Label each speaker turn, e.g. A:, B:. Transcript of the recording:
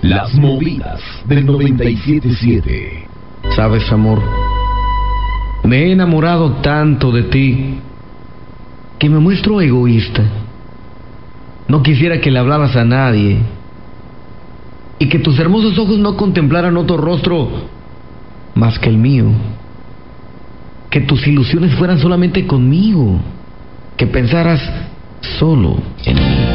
A: Las movidas del 97.7.
B: Sabes, amor, me he enamorado tanto de ti que me muestro egoísta. No quisiera que le hablaras a nadie y que tus hermosos ojos no contemplaran otro rostro más que el mío. Que tus ilusiones fueran solamente conmigo, que pensaras solo en mí.